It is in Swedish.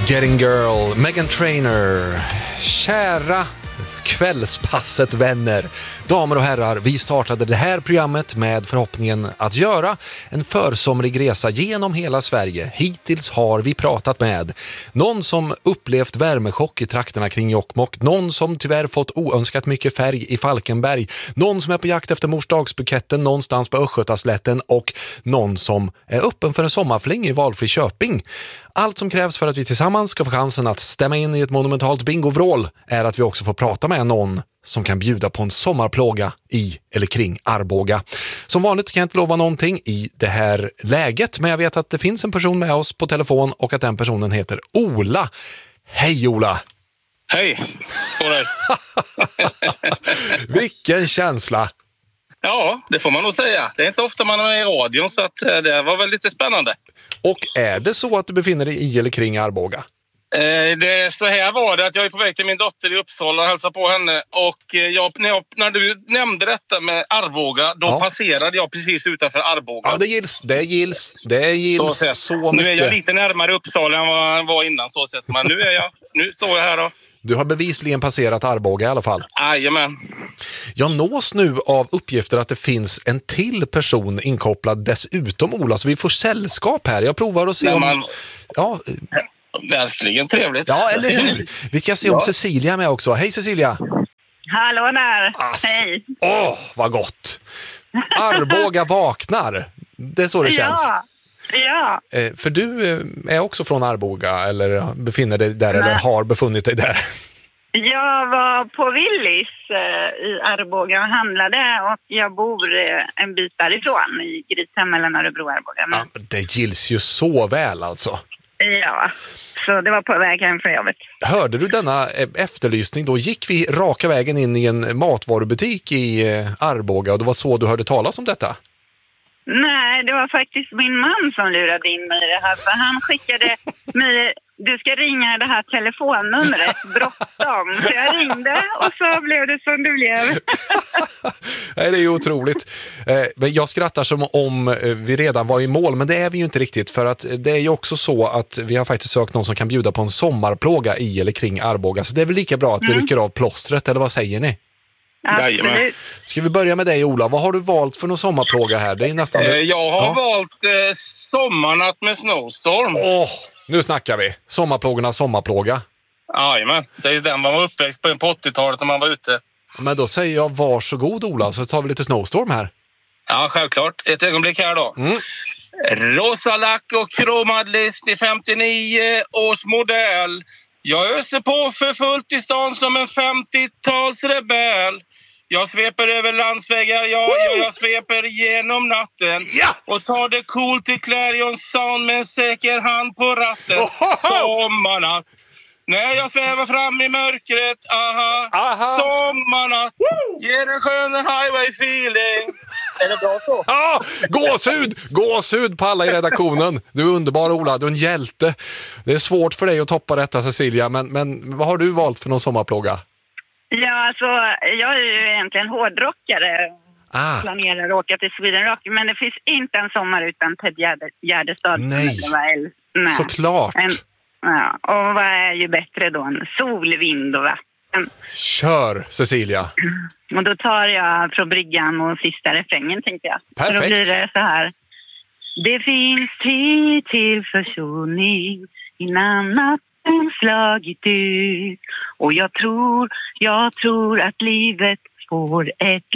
Getting Girl, Meghan Trainor. Kära kvällspasset vänner, damer och herrar, vi startade det här programmet med förhoppningen att göra en försomrig resa genom hela Sverige. Hittills har vi pratat med någon som upplevt värmechock i trakterna kring Jokkmokk, någon som tyvärr fått oönskat mycket färg i Falkenberg, någon som är på jakt efter morsdagsbuketten någonstans på Östgötaslätten och någon som är öppen för en sommarfling i valfri Köping. Allt som krävs för att vi tillsammans ska få chansen att stämma in i ett monumentalt bingovrål är att vi också får prata med någon som kan bjuda på en sommarplåga i eller kring Arboga. Som vanligt kan jag inte lova någonting i det här läget, men jag vet att det finns en person med oss på telefon och att den personen heter Ola. Hej Ola! Hej! Vilken känsla! Ja, det får man nog säga. Det är inte ofta man är i radion, så att det var väl lite spännande. Och är det så att du befinner dig i eller kring Arboga? Det så här var det att jag är på väg till min dotter i Uppsala och hälsar på henne. Och när du nämnde detta med Arboga, då passerade jag precis utanför Arboga. Ja, det gills så mycket. Nu är jag lite närmare Uppsala än vad jag var innan, så sett. Men nu står jag här då. Du har bevisligen passerat Arboga i alla fall. Jajamän. Jag nås nu av uppgifter att det finns en till person inkopplad dessutom, Ola, så vi får sällskap här. Jag provar att se om... Ja, verkligen trevligt. Ja, eller hur? Vi ska se om Cecilia är med också. Hej Cecilia! Hallå där! Hej! Vad gott! Arboga vaknar. Det är så det känns. Ja. För du är också från Arboga, eller befinner dig där, eller har befunnit dig där? Jag var på Willys i Arboga och handlade, och jag bor en bit därifrån i Grishem mellan Örebro och Arboga. Ja, det gills ju så väl alltså. Ja, så det var på väg hem från jobbet. Hörde du denna efterlysning? Då gick vi raka vägen in i en matvarubutik i Arboga, och det var så du hörde talas om detta? Nej, det var faktiskt min man som lurade in mig i det här. För han skickade mig, du ska ringa det här telefonnumret, bråttom. Så jag ringde och så blev det som det blev. Nej, det är ju otroligt. Men jag skrattar som om vi redan var i mål, men det är vi ju inte riktigt. För att det är ju också så att vi har faktiskt sökt någon som kan bjuda på en sommarplåga i eller kring Arboga. Så det är väl lika bra att vi rycker av plåstret, eller vad säger ni? Absolut. Ska vi börja med dig, Ola? Vad har du valt för någon sommarplåga här? Det är nästan... Jag har valt Sommarnatt med Snowstorm. Nu snackar vi. Sommarplågornas sommarplåga. Jajamän, det är den man var uppväxt på 80-talet när man var ute. Men då säger jag varsågod, Ola, så tar vi lite Snowstorm här. Ja, självklart. Ett ögonblick här då. Rosa lack och kromad list i 59 års modell. Jag öser på för fullt i stan som en 50-talsrebell. Jag sveper över landsvägar, jag sveper genom natten. Och tar det coolt i Clarion Sound med en säker hand på ratten. Sommarnatt. När jag svävar fram i mörkret, sommarnatt. Ger en skön highway feeling. Är det bra så? Ja, gåshud på alla i redaktionen. Du är underbar, Ola, du är en hjälte. Det är svårt för dig att toppa detta, Cecilia, men vad har du valt för någon sommarplåga? Ja, alltså, jag är ju egentligen hårdrockare. Planerar att åka till Sweden Rock, men det finns inte en sommar utan Ted Gärdestad. Nej, såklart. Ja, och vad är ju bättre då än sol, vind och vatten? Kör, Cecilia. Och då tar jag från bryggan och sista refrängen, tänkte jag. Perfekt. Så då blir det så här. Det finns tid till försoning innan natten slagit ut. Och jag tror att livet får ett